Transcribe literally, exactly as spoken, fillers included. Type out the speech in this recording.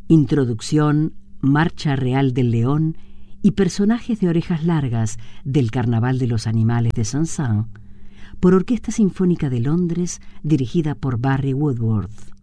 Introducción, Marcha Real del León y personajes de orejas largas del Carnaval de los Animales de Saint-Saëns, por Orquesta Sinfónica de Londres, dirigida por Barry Woodworth.